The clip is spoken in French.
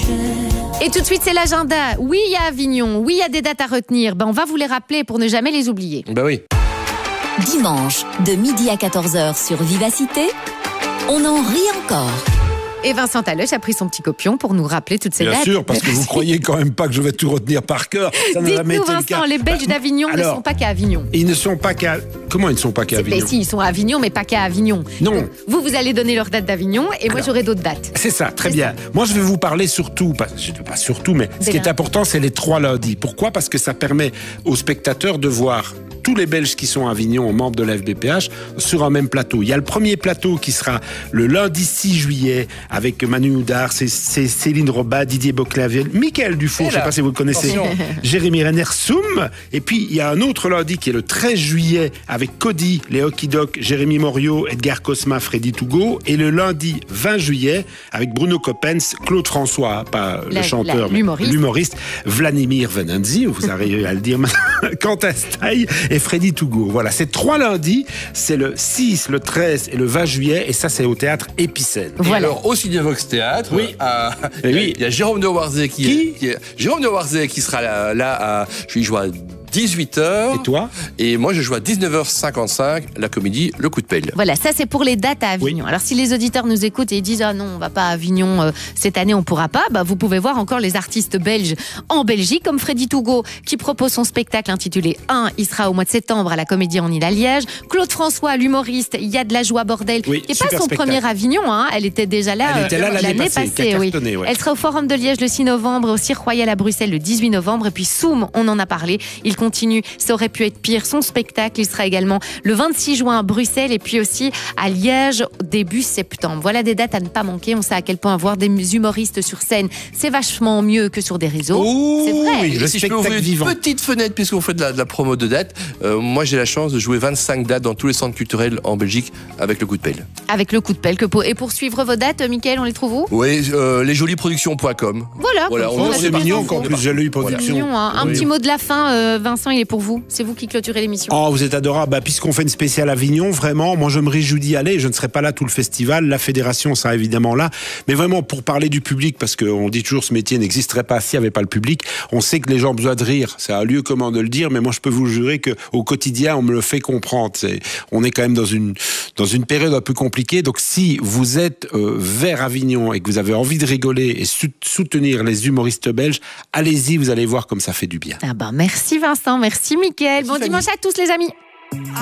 Et tout de suite, c'est l'agenda. Oui, il y a Avignon. Oui, il y a des dates à retenir. On va vous les rappeler pour ne jamais les oublier. Bah oui. Dimanche, de midi à 14h sur Vivacité, on en rit encore. Et Vincent Taloche a pris son petit copion pour nous rappeler toutes ces dates. Bien sûr, parce que vous croyez quand même pas que je vais tout retenir par cœur. Ça n'a jamais Dites-nous, été le Vincent, cas. les Belges d'Avignon ne sont pas qu'à Avignon. Ils ne sont pas qu'à... Comment ils ne sont pas qu'à Avignon? Si, ils sont à Avignon, mais pas qu'à Avignon. Non. Donc, vous allez donner leur date d'Avignon et moi, j'aurai d'autres dates. C'est ça, très bien. Moi, je vais vous parler surtout, pas surtout, mais ce qui est important, c'est les 3 lundis. Pourquoi? Parce que ça permet aux spectateurs de voir tous les Belges qui sont à Avignon, membres de la FBPH, sur un même plateau. Il y a le premier plateau qui sera le lundi 6 juillet avec Manu Houdard, c'est Céline Robin, Didier Boclavel, Mickaël Dufour, je ne sais pas si vous le connaissez, Jérémy Renner, Soum. Et puis, il y a un autre lundi qui est le 13 juillet avec Cody, les Hockey Doc, Jérémy Morio, Edgar Cosma, Freddy Tougo. Et le lundi 20 juillet avec Bruno Coppens, Claude François, pas le chanteur, mais l'humoriste, Vladimir Venanzi, vous arrivez à le dire maintenant, Quentin Staille et Freddy Tougo. Voilà, c'est 3 lundis, c'est le 6, le 13 et le 20 juillet, et ça c'est au théâtre Épicène. Voilà. Alors au Cinévox Théâtre, oui. Il y a Jérôme de Warzé Jérôme de Warzé qui sera là je lui joue à 18h. Et toi? Et moi, je joue à 19h55, la comédie Le Coup de Pelle. Voilà, ça c'est pour les dates à Avignon. Alors si les auditeurs nous écoutent et ils disent « Ah non, on va pas à Avignon cette année, on pourra pas », vous pouvez voir encore les artistes belges en Belgique, comme Freddy Tougo, qui propose son spectacle intitulé 1, il sera au mois de septembre à la Comédie en Île à Liège. Claude François, l'humoriste, il y a de la joie bordel, qui n'est pas son premier Avignon, elle était déjà là, l'année passée. Elle sera au Forum de Liège le 6 novembre, au Cirque Royal à Bruxelles le 18 novembre, et puis Soum, on en a parlé, il continue, ça aurait pu être pire. Son spectacle, il sera également le 26 juin à Bruxelles et puis aussi à Liège début septembre. Voilà des dates à ne pas manquer. On sait à quel point avoir des humoristes sur scène, c'est vachement mieux que sur des réseaux. C'est vrai. Oui, si je peux ouvrir une petite fenêtre, puisqu'on fait de la promo de dates, moi j'ai la chance de jouer 25 dates dans tous les centres culturels en Belgique avec le Coup de Pelle. Avec le Coup de Pelle. Et pour suivre vos dates, Mickaël, on les trouve où? Oui, lesjoliesproductions.com. Voilà. C'est mignon quand plus Jolie Production. Un petit mot de la fin, Vincent, il est pour vous. C'est vous qui clôturez l'émission. Oh, vous êtes adorable. Puisqu'on fait une spéciale Avignon, vraiment, moi je me réjouis d'y aller. Je ne serai pas là tout le festival. La fédération sera évidemment là. Mais vraiment, pour parler du public, parce qu'on dit toujours ce métier n'existerait pas s'il n'y avait pas le public. On sait que les gens ont besoin de rire. C'est un lieu commun de le dire, mais moi je peux vous jurer qu'au quotidien, on me le fait comprendre. On est quand même dans une période un peu compliquée. Donc si vous êtes vers Avignon et que vous avez envie de rigoler et soutenir les humoristes belges, allez-y, vous allez voir comme ça fait du bien. Merci Vincent, merci Mickaël. Bon dimanche à tous les amis.